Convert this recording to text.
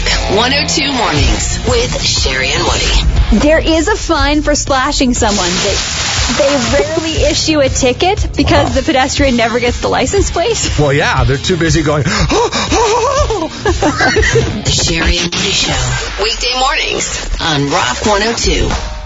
102 Mornings with Sherry and Woody. There is a fine for splashing someone. They rarely issue a ticket because the pedestrian never gets the license plate. Well, yeah, they're too busy going, The Sherry and Woody Show. Weekday mornings on Rock 102.